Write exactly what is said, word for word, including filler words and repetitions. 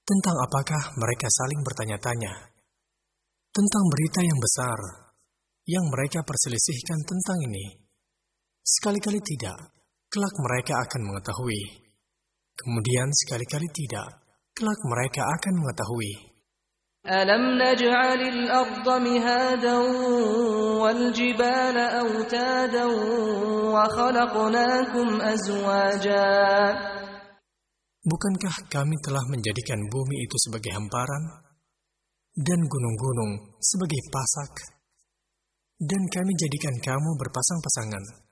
Tentang apakah mereka saling bertanya-tanya? Tentang berita yang besar yang mereka perselisihkan tentang ini. Sekali-kali tidak, kelak mereka akan mengetahui. Kemudian sekali-kali tidak, kelak mereka akan mengetahui. أَلَمْ نَجْعَلِ الْأَرْضَ مِهَادًا وَالْجِبَالَ أَوْتَادًا وَخَلَقْنَاكُمْ أَزْوَاجًا. Bukankah kami telah menjadikan bumi itu sebagai hamparan dan gunung-gunung sebagai pasak, dan kami jadikan kamu berpasang-pasangan?